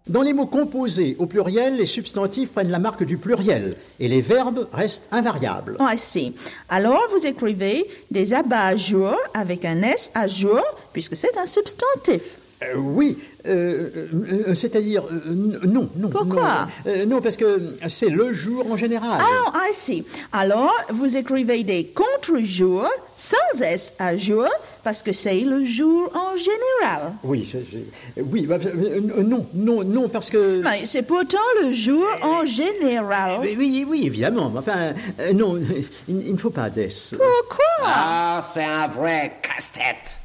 Dans les mots composés au pluriel, les substantifs prennent la marque du pluriel et les verbes restent invariables. I see. Alors, vous écrivez des abat-jours avec un S à jour, puisque c'est un substantif. Oui, c'est-à-dire non. Pourquoi? Non, parce que c'est le jour en général. Oh, I see. Alors, vous écrivez des contre-jours sans S à jour, parce que c'est le jour en général. Oui, non, parce que... Mais c'est pourtant le jour en général. Oui, évidemment. Enfin, non, il ne faut pas d'S. Pourquoi? Ah, c'est un vrai casse-tête.